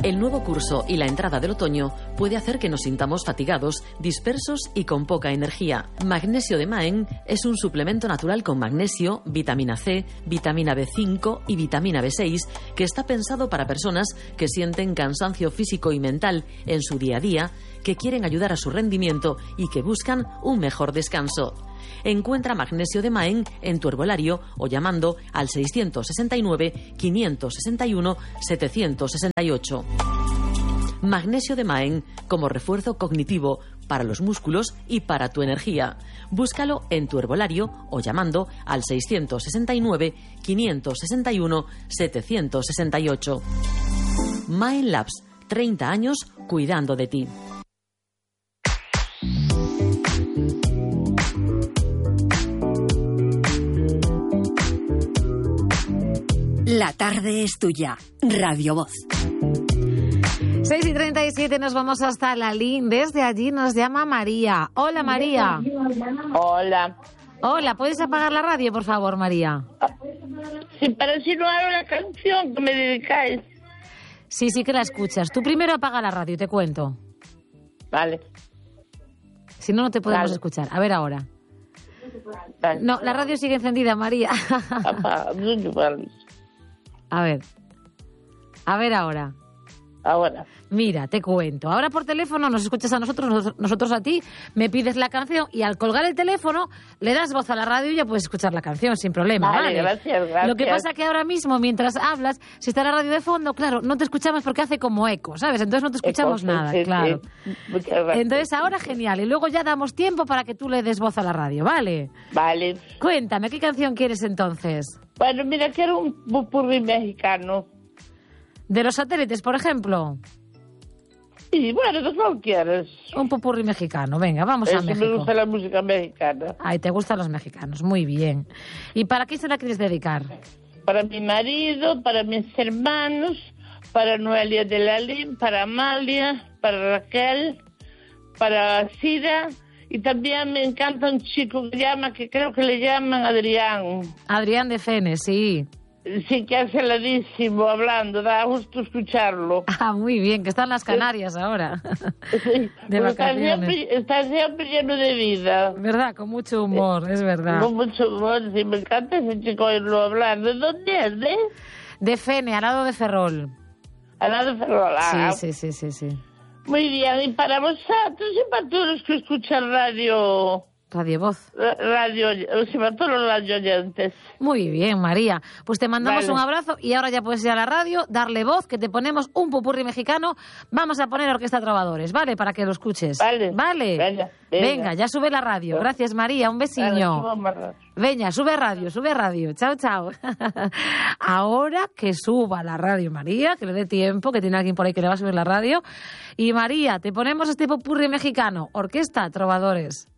El nuevo curso y la entrada del otoño puede hacer que nos sintamos fatigados, dispersos y con poca energía. Magnesio de Maen es un suplemento natural con magnesio, vitamina C, vitamina B5 y vitamina B6 que está pensado para personas que sienten cansancio físico y mental en su día a día, que quieren ayudar a su rendimiento y que buscan un mejor descanso. Encuentra magnesio de Maen en tu herbolario o llamando al 669-561-768. Magnesio de Maen como refuerzo cognitivo para los músculos y para tu energía. Búscalo en tu herbolario o llamando al 669-561-768. Maen Labs, 30 años cuidando de ti. La tarde es tuya. Radio Voz. 6:37, nos vamos hasta Lalín. Desde allí nos llama María. Hola, María. Hola. Hola, ¿puedes apagar la radio, por favor, María? Sí, para si no hago la canción que me dedicáis. Sí, sí que la escuchas. Tú primero apaga la radio, te cuento. Vale. Si no, no te podemos escuchar. A ver ahora. Vale. No, la radio sigue encendida, María. A ver ahora. Ahora. Mira, te cuento. Ahora por teléfono nos escuchas a nosotros a ti, me pides la canción y al colgar el teléfono le das voz a la radio y ya puedes escuchar la canción sin problema. Vale, gracias. Lo que pasa que ahora mismo, mientras hablas, si está la radio de fondo, claro, no te escuchamos porque hace como eco, ¿sabes? Entonces no te escuchamos nada, sí, claro. Sí. Muchas gracias. Entonces ahora genial. Y luego ya damos tiempo para que tú le des voz a la radio, ¿vale? Vale. Cuéntame, ¿qué canción quieres entonces? Bueno, mira, quiero un popurrí mexicano. ¿De Los Satélites, por ejemplo? Y bueno, ¿de cuál quieres? Un popurrí mexicano, venga, vamos a México. Me gusta la música mexicana. Ay, te gustan los mexicanos, muy bien. ¿Y para quién se la quieres dedicar? Para mi marido, para mis hermanos, para Noelia de Lalín, para Amalia, para Raquel, para Sira. Y también me encanta un chico que creo que le llaman Adrián. Adrián de Fene, sí. Sí, que hace ladísimo hablando, da gusto escucharlo. Ah, muy bien, que está en las Canarias ahora. Sí, de vacaciones. Está siempre lleno de vida. ¿Verdad? Con mucho humor, es verdad. Con mucho humor, sí, me encanta ese chico oírlo hablar. ¿De dónde es? De Fene, al lado de Ferrol. Al lado de Ferrol, Sí. Muy bien, y para vosotros y para todos los que escuchan Radio Voz. Sí, para todos los radio oyentes. Muy bien, María. Pues te mandamos un abrazo y ahora ya puedes ir a la radio, darle voz, que te ponemos un popurrí mexicano. Vamos a poner Orquesta Trovadores, ¿vale? Para que lo escuches. Vale. Venga, ya sube la radio. Gracias, María. Un besiño. Venga, sube radio. Chao. Ahora que suba la radio, María, que le dé tiempo, que tiene alguien por ahí que le va a subir la radio. Y María, te ponemos este popurrí mexicano, Orquesta Trovadores.